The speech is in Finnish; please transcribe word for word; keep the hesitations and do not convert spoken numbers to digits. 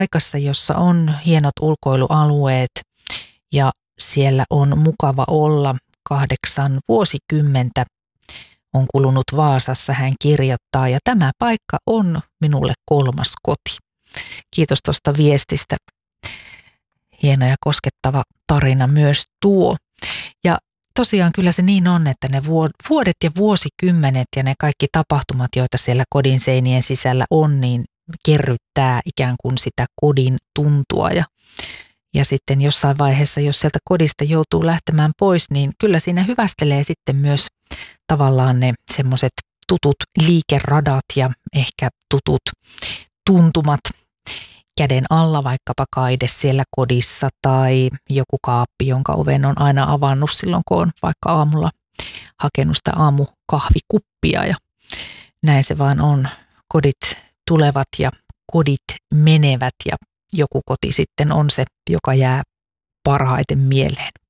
paikassa, jossa on hienot ulkoilualueet ja siellä on mukava olla. Kahdeksan vuosikymmentä on kulunut Vaasassa, hän kirjoittaa, ja tämä paikka on minulle kolmas koti. Kiitos tuosta viestistä. Hieno ja koskettava tarina myös tuo. Ja tosiaan kyllä se niin on, että ne vuodet ja vuosikymmenet ja ne kaikki tapahtumat, joita siellä kodin seinien sisällä on, niin kerryttää ikään kuin sitä kodin tuntua. Ja, ja sitten jossain vaiheessa, jos sieltä kodista joutuu lähtemään pois, niin kyllä siinä hyvästelee sitten myös tavallaan ne semmoiset tutut liikeradat ja ehkä tutut tuntumat käden alla, vaikkapa kaide siellä kodissa tai joku kaappi, jonka oven on aina avannut silloin, kun on vaikka aamulla hakenut sitä aamukahvikuppia, ja näin se vaan on. Kodit tulevat ja kodit menevät, ja joku koti sitten on se, joka jää parhaiten mieleen.